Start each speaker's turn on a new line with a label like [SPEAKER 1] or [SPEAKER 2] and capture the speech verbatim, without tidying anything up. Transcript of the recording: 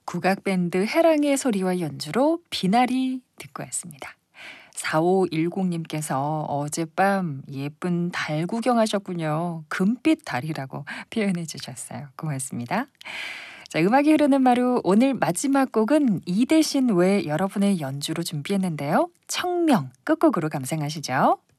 [SPEAKER 1] 국악밴드 해랑의 소리와 연주로 비나리 듣고 왔습니다. 사오일공님께서 어젯밤 예쁜 달 구경하셨군요. 금빛 달이라고 표현해 주셨어요. 고맙습니다. 자, 음악이 흐르는 마루 오늘 마지막 곡은 이대신 외 여러분의 연주로 준비했는데요. 청명 끝곡으로 감상하시죠.